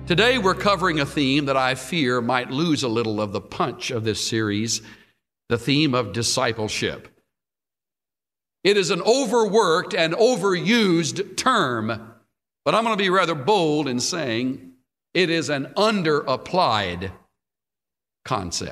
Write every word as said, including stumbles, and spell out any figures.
Today we're covering a theme that I fear might lose a little of the punch of this series, the theme of discipleship. It is an overworked and overused term, but I'm going to be rather bold in saying it is an underapplied concept.